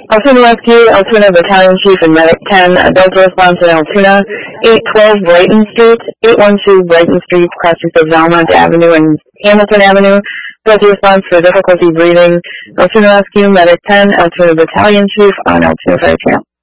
Altoona Rescue, Altoona Battalion Chief and Medic 10, Delta Response in Altoona, 812 Brighton Street, 812 Brighton Street, crosses of Valmont Avenue and Hamilton Avenue. Delta Response for difficulty breathing. Altoona Rescue, Medic 10, Altoona Battalion Chief on Altoona Fire Trail.